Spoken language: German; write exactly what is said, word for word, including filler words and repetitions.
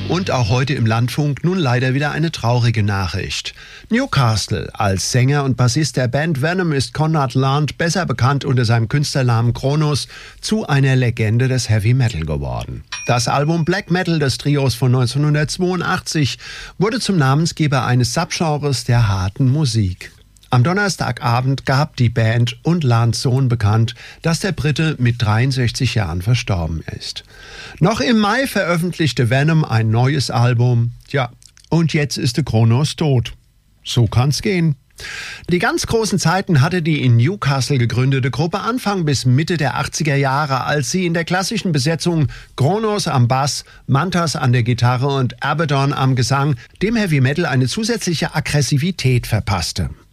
Und auch heute im Landfunk nun leider wieder eine traurige Nachricht. Newcastle. Als Sänger und Bassist der Band Venom ist Conrad Lant, besser bekannt unter seinem Künstlernamen Kronos, zu einer Legende des Heavy Metal geworden. Das Album Black Metal des Trios von neunzehnhundertzweiundachtzig wurde zum Namensgeber eines Subgenres der harten Musik. Am Donnerstagabend gab die Band und Lants Sohn bekannt, dass der Brite mit dreiundsechzig Jahren verstorben ist. Noch im Mai veröffentlichte Venom ein neues Album. Ja, und jetzt ist der Kronos tot. So kann's gehen. Die ganz großen Zeiten hatte die in Newcastle gegründete Gruppe Anfang bis Mitte der achtziger Jahre, als sie in der klassischen Besetzung Kronos am Bass, Mantas an der Gitarre und Abaddon am Gesang dem Heavy Metal eine zusätzliche Aggressivität verpasste.